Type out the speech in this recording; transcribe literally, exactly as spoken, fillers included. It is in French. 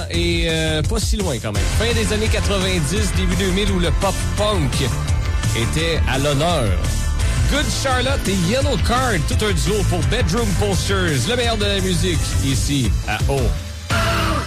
et euh, pas si loin quand même. Fin des années quatre-vingt-dix, début deux mille, où le pop-punk était à l'honneur. Good Charlotte et Yellow Card, tout un duo pour Bedroom Posters. Le meilleur de la musique, ici, à O.